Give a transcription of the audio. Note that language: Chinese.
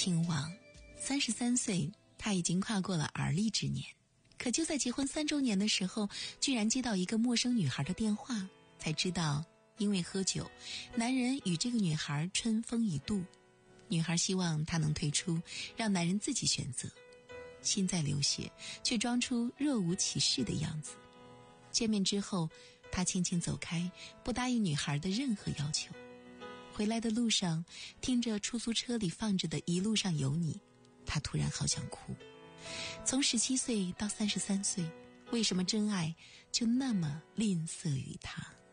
亲王，33岁，他已经跨过了而立之年。可就在结婚3周年的时候，居然接到一个陌生女孩的电话，才知道因为喝酒，男人与这个女孩春风一度。女孩希望他能退出，让男人自己选择。心在流血，却装出若无其事的样子。见面之后，他轻轻走开，不答应女孩的任何要求。回来的路上，听着出租车里放着的一路上有你，他突然好想哭。从17岁到33岁，为什么真爱就那么吝啬于他？